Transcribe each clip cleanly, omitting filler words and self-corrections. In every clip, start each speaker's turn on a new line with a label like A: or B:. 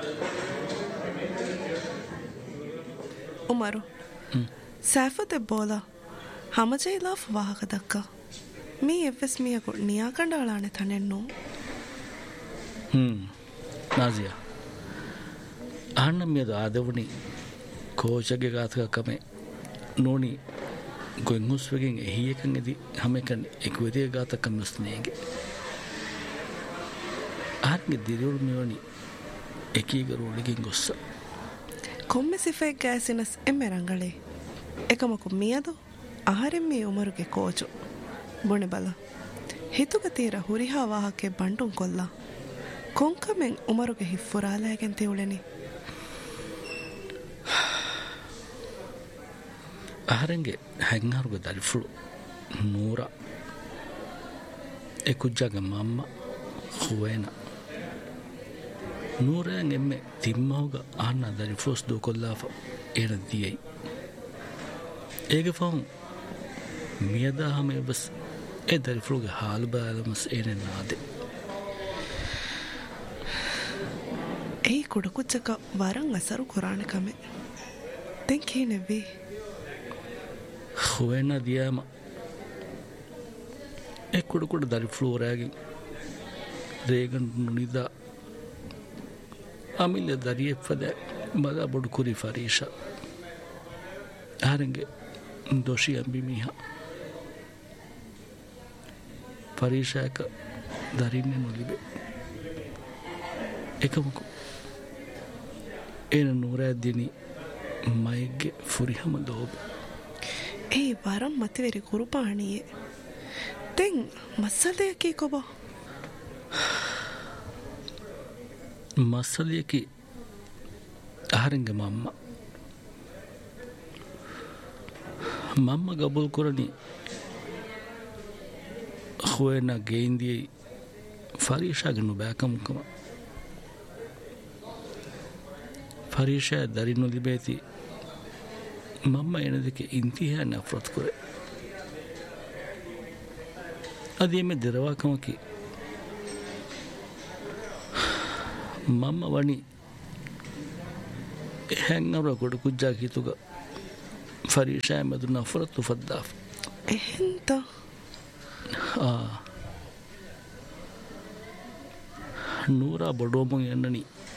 A: ಉಮರು ಸಾಫತೆ Bola ಹಮಜೆ ಇಲಾಫ್ ವಾಹಕದಕ್ಕ me FS ಮಿಯಕು ನಿಯಾಕಂಡಾಳಾಣೆ ತನೆನ್ನು
B: Nazia ಅಣ್ಣ ಮಿಯದು ಆದವಣಿ ಕೋಚಗೆ ಗಾತಕ ಕಮೆ ನೋಣಿ ಗೊಂಗುಸ್ವೆಗೆಂ ಎಹಿಯಕಂ ಎದಿ ಹಮೆಕನ್ ಎಕ್ವೆದಿಯ ಗಾತಕ ಮಿಸ್ನೇಗೆ ಆರ್ಗೆ ದಿರುಳು ಮಿವಣಿ ಎಕೀಗರು ಒಳಗಿಂ ಗೊಸ್ಸ
A: ಕೊಮ್ಮೆ ಸಿಫೆ ಗ್ಯಾಸಿನಸ್ ಎಮ್ಮೆ ರಂಗಳೇ එකමකු මියදු ආහාරෙන් මේ උමරුගේ කෝචු බොනේ බල හිතුක තීර හුරිහා වාහකේ බණ්ඩුන් කොල්ලා කොංකමෙන් උමරුගේ හිෆ්ෆුරාලෑගෙන් තියුලෙනි
B: ආහාරෙන්ගේ හැංගාරුගේ දරිෆුළු නූරා එකුජ්ජාගේ මම්මා හුවේන නූරයන් එම්මේ තිම්මහුග ආන්න දරිෆුස් දෝ කොල්ලාෆ එන දියයි ඒගේ ෆෝන් මියදාහමේ බස් ඒ දරිෆුගේ හාල් බාලමස් එනේ නාදේ
A: ඒ කුඩකුච්චක වරන් අසරු කුරාන කමේ දැන් කේනෙවි
B: හොයන දියාම ඒ කුඩකුඩ දරිෆුල රාගෙන් රේගන් නුනිදා අමිල දරියෙ ෆද මදා බොඩු කුරි ෆරීෂා ආරංගේ දොෂි අම්බිමිහා පරීක්ෂායක දරින්නේ නොලිබේ එකමකු එන නූරෑද්දිනි මයිගේ ෆුරිහම ලෝබ
A: ඒ වරම් මතවෙරි කුරුපාණියේ තෙන් මස්සලයකී කොබ
B: මස්සලියකි ආරංගේ මම්ම ගබුල් කරණි හොයන ගේන්දියයි ෆරීෂාගේ නුබෑකමුකම ෆරීෂා දරිනු ලිබේති මම්ම එන දෙකේ ඉන්තිහා නෆරත් කරේ අදියමේ දරවාකමකි මම්ම වනි හැංගර කොට කුජ්ජා කීතුක ෆරීෂා මදු නෆරත් ෆද්දාෆ්
A: එහෙන්ත
B: නූරා බොඩෝමුන් එන්නනි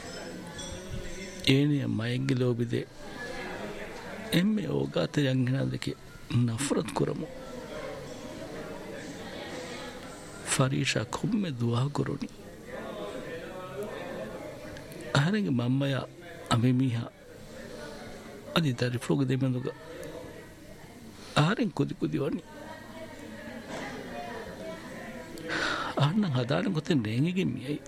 B: ඒනිය මයින්ගේ ලෝබිදේ එම්මේ ඕගාත යංගනා දෙකේ නෆරත් කරමු ෆරීෂා කොම්මේ දුවා කරොනි ආරංගේ මම්මයා අමෙමිහා අදි දරිෆ්ලෝග දෙමෙන්දුක ආරෙන් කුදි කුදි වනි අන්න හදාන කොතෙන් රේංගෙගෙන් මියයි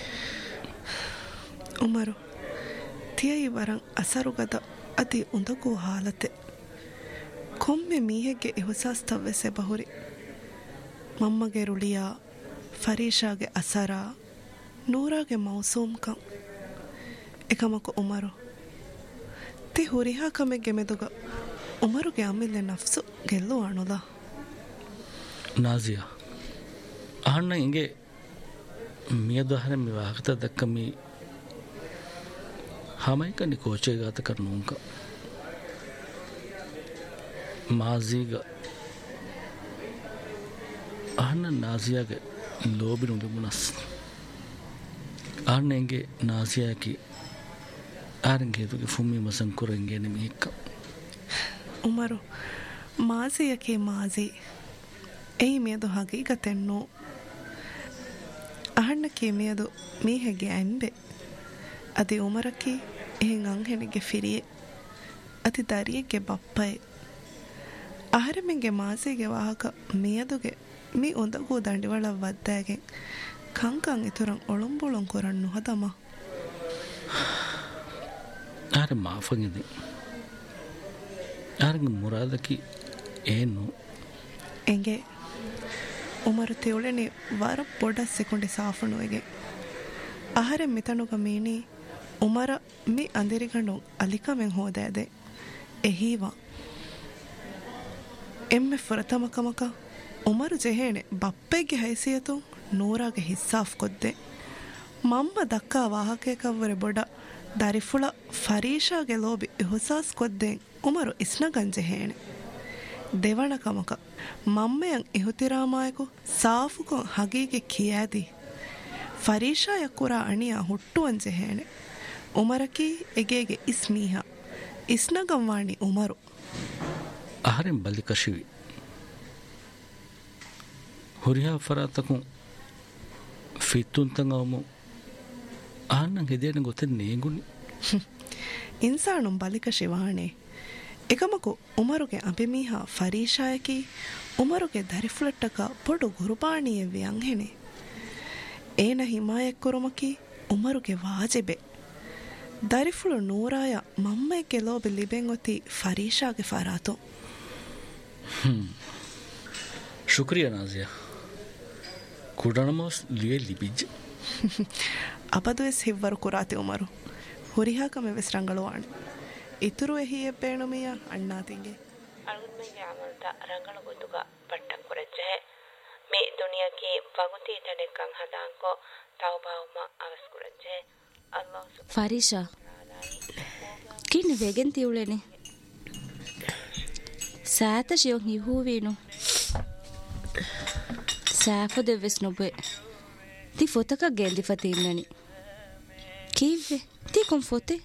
A: උමරු තියයි වරන් අසරුගද අති උඳකෝ හාලතේ කොම්මෙ මීහෙගේ එහුසස් තව්වෙසේ බහුරි මම්මගේ රුලියා ෆරීෂාගේ අසරා නූරාගේ මෞසූම්කම් එකමක උමරු ති හුරිහා කමෙගේ මෙදුග උමරුගේ අම්මිල්ලෙ නෆ්සු ගෙල්ලු අනුලා
B: ನಾಜಿಯಾ ಅಣ್ಣ ಹಿಂಗೆ ಮಿಯದಹರೆ ಮಿವಾಹತ ದಕ್ಕಮಿ ಹಮೈಕನಿ ಕೋಚೆಗಾತ ಕರ್ನೂಂಕ ಮಾಜಿಗ ಅಣ್ಣ ನಾಜಿಯಾಗೆ ಲೋಬಿನು ಲಿಮುನಸ್ ಅಣ್ಣ ಹಿಂಗೆ ನಾಜಿಯಾಕಿ ಆರಂಗೇದುಗೆ ಫುಮ್ಮಿ ಮಸಂಕುರಂಗೆ ನಿಮಿಕ್ಕ
A: ಉಮರು ಮಾಜಿಯಕೆ ಮಾಜಿ එයි මියදු හගීගතෙන්නෝ අහන්නකේ මියදු මීහෙගේ ඇම්බෙ අති උමරකි එහෙන් අංහෙනෙගේ ෆිරියේ අති දරියෙගේ බප්පයි අහරමෙන්ගේ මාසේගේ වාහක මියදුගේ මී උඳගූ දඬිවලක් වද්දෑගෙන් කංකං ඉතුරන් ඔළුම්බුලොන් කොරන් නොහදම
B: අර මාෆගෙදි අරගේ මුරාදකි ඒනෝ
A: ಎಂಗೆ ಉಮರು ತಿವಳೆನಿ ವರ ಪೊಡ ಸೆಕೊಂಡೆ ಸಾಫಣುವೆಗೆ ಆಹಾರ ಮಿತನುಗ ಮೀನಿ ಉಮರ ಮಿ ಅಂದಿರಿಗಂಡು ಅಲಿಕಮೆಂ ಹೋದಾದೆ ಎಹೀವ ಎಮ್ಮೆ ಫುರತಮಕಮಕ ಉಮರು ಜೆಹೇಣೆ ಬಪ್ಪೆಗೆ ಹೈಸಿಯತು ನೂರಾಗೆ ಹಿಸ್ಸಾಫ್ ಕೊದ್ದೆ ಮಮ್ಮ ದಕ್ಕ ವಾಹಕೆ ಕವ್ವರೆ ಬೊಡ ದರಿಫುಳ ಫರೀಶಾಗೆ ಲೋಬಿ ಹುಸಾಸ್ ಕೊದ್ದೆನ್ ಉಮರು ಇಸ್ನಗಂಜೆ ಹೇಣೆ ದೆವಣ ಕಮಕ ಮಮ್ಮೆಯಂ ಇಹುತಿರಾಮಾಯಕು ಸಾಫುಕೊಂ ಹಗೀಗೆ ಕಿಯಾದಿ ಫರೀಶಾಯ ಕುರ ಅಣಿಯ ಹುಟ್ಟುವಂಜೆ ಹೇಣೆ ಉಮರಕಿ ಎಗೇಗೆ ಇಸ್ಮೀಹ ಇಸ್ನಗಂ ವಾಣಿ ಉಮರು
B: ಅಹರೆಂ ಬಲ್ಲಿ ಕಶಿವಿ ಹುರಿಯಾ ಫರಾತಕು ಫಿತ್ತುಂತಂ ಅವಮು ಆನ್ನಂ ಹೆದೇನ ಗೊತ್ತೆ ನೇಗುನಿ
A: ಇನ್ಸಾನುಂ ಬಲಿಕ ಶಿವಾಣೆ එකමකු උමරුගේ අභිමීහා ෆරීෂායකි උමරුගේ දරිෆුලට්ටක පොඩු ගුරුපාණිය වියන් හෙනේ ඒන හිමායෙක් කුරුමකි උමරුගේ වාජිබෙ දරිෆුළු නූරාය මම්මෙක්ගේ ලෝබෙ ලිබෙන් ඔති ෆරීෂාගේ ෆරාතෝ
B: ಶುಕ್ರಿಯಾ ನಾಜಿಯಾ ಕುಡಣಮೋಸ್ ಲಿಯೆ ಲಿಬಿಜ್
A: ಅಬದುವೆಸ್ ಹಿವ್ವರು ಕುರಾತಿ ಉಮರು ಹುರಿಹಾಕಮೆ ವೆಸ್ ರಂಗಳುವಾಣೆ ಇತುರು ಎಹಿಯೆ ಬೇಣುಮಿಯ ಅಣ್ಣಾತಿಂಗೆ
C: ಅಳುಗುನ್ಮೆಗೆ ಅಮಲ್ತ ರಂಗಳ ಗೊತ್ತುಗ ಪಟ್ಟಂ ಕುರಜ್ಜೆ ಮೇ ದುನಿಯಾಕಿ ಬಗುತಿ ತನೆಕ್ಕಂ ಹದಾಂಕೋ ತೌಬಾವುಮ ಅವಸ್ ಕುರಜ್ಜೆ ಅಲ್ಲಾಹ್
D: ಫರೀಶಾ ಕಿನ್ನ ವೇಗೆನ್ ತಿಯುಳೆನೆ ಸಾತ ಶಿಯೋ ಹಿಹೂವೀನು ಸಾಫು ದೆವ್ವೆಸ್ ನುಬೆ ತಿ ಫೋತಕ ಗೆಲ್ದಿ ಫತೀನ್ನನಿ ಕೀವೆ ತಿ ಕೊಂ ಫೋತೆ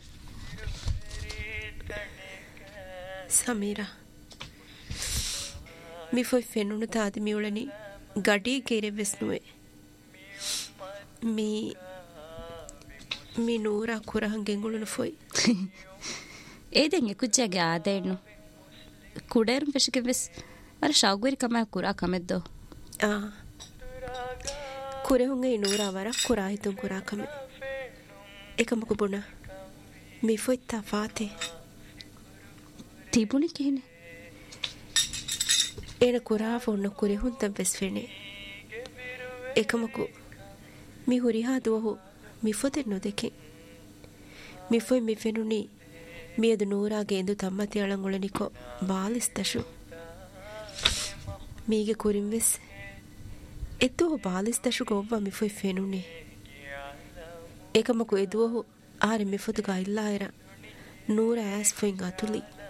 C: ಸಮೀರಾ ಮಿ ಫೊಯ್ ಫೆನುನು ತಾದಿ ಮಿಯುಳನಿ ಗಡಿ ಗೆರೆವೆಸ್ ನುವೆ ಮಿ ನೂರಾ ಕುರಹಂ ಗೆಂಗುಳುನು ಫೊಯ್
D: ಏದೆಂ ಎಕುಜ್ಜಾಗೆ ಆದೆಣ್ಣು ಕುಡೇರುಂ ಫೆಶಿಗೆ ವೆಸ್ ಅರ ಶಾಗುರಿ ಕಮ ಕುರಾ ಕಮೆದ್ದೋ
C: ಕುರೆಹುಂಗೆ ಈ ನೂರಾ ವರ ಕುರಾ ಹಿತುಂ ಕುರಾ ಕಮೆ ಏಕಮಕು ಬುಣ ಮಿ ಫೊಯ್ ತಫಾತೆ
D: තිබුණි කියන්නේ
C: ඒන කුරාව ඔන්න කුරෙහුන්තම් වෙස් ෆෙනේ එකමකු මි හුරිහා දුවහු මිෆොතෙන් නොදෙකින් මිෆොයි මිෆෙනුනි මියදු නූරාගේ ಎಂದು ತಮ್ಮತಿ ಅಳಂಗುಳನಿಕೊ ಬಾಲಿಸ್ತಶು ಮೀಗೆ ಕುರಿಂವೆಸ್ ಎದ್ದುವ ಬಾಲಿಸ್ತಶು ಗೊವ್ವ ಮಿಫೊಯ್ ಫೆನುನಿ ಏಕಮಕು ಎದುವಹು ಆರೆ ಮಿಫೊತುಗ ಇಲ್ಲಾಯರ ನೂರ ಆಸ್ ಫೊಯಿಂಗ್ ಅತುಲಿ